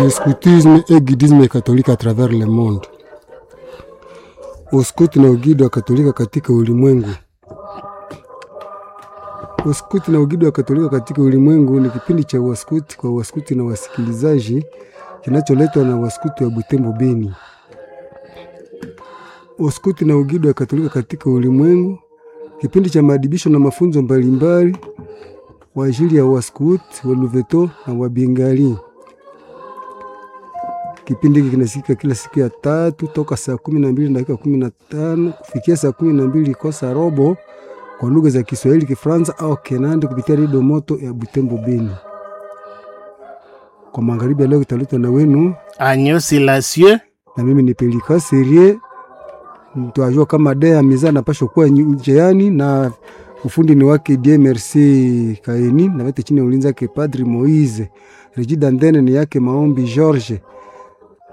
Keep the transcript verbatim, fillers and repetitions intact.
le scoutisme et guidisme catholique à travers le monde. Uskuti na ugido wa Katolika katika ulimwengu. Uskuti na ugido wa Katolika katika ulimwengu ni kipindi cha waskuti kwa waskuti na wasikilizaji kinacholetwa na waskuti wa Butembo Beni. Uskuti na ugido wa Katolika katika ulimwengu, kipindi cha maadibisho na mafunzo mbalimbali kwa ajili ya waskuti, waluveto na wabengali. Kipindi hiki kinasikika kila siku ya tatu toka saa kumi na mbili na dakika kumi na tano kufikia saa kumi na mbili kosa robo kwa lugha za Kiswahili, Kifaransa au Kinande kupitia Radio Moto ya Butembo Beni. Kwa magharibi leo kitaletwa na wenu Agneau Silencieux na mimi ni Pelika Serie. Mtuajua kama Dea Miza na pasho kwa njiani na ufundi ni wake Dieu Merci Kaini na wote chini ya ulinzi wake Padri Moise. Regida Ndene ni yake Maombi George.